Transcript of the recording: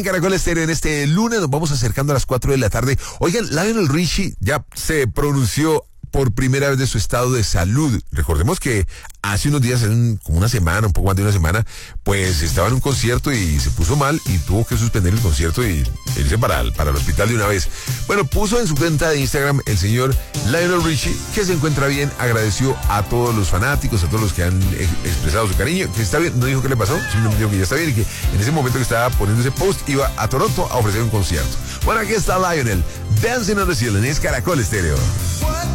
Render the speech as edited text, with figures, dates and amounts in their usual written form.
Caracol Estéreo, en este lunes nos vamos acercando a las 4 de la tarde. Oigan, Lionel Richie ya se pronunció por primera vez de su estado de salud. Recordemos que hace unos días, como una semana, un poco más de una semana, pues estaba en un concierto y se puso mal y tuvo que suspender el concierto y irse para el hospital de una vez. Bueno, puso en su cuenta de Instagram el señor Lionel Richie que se encuentra bien, agradeció a todos los fanáticos, a todos los que han expresado su cariño, que está bien, no dijo qué le pasó, simplemente dijo que ya está bien y que en ese momento que estaba poniendo ese post iba a Toronto a ofrecer un concierto. Bueno, aquí está Lionel, Dancing on the Ceiling, es Caracol Estéreo.